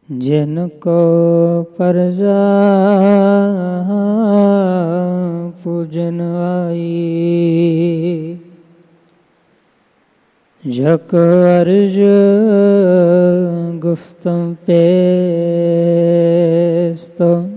जिनको परजा पूजन आई, झक अर्ज गुफ्तम पेस्तम